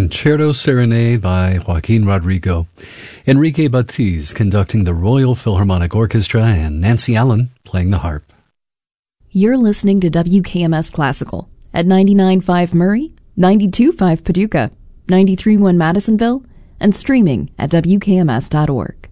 Concerto Serenade by Joaquin Rodrigo. Enrique Batiz conducting the Royal Philharmonic Orchestra and Nancy Allen playing the harp. You're listening to WKMS Classical at 99.5 Murray, 92.5 Paducah, 93.1 Madisonville, and streaming at WKMS.org.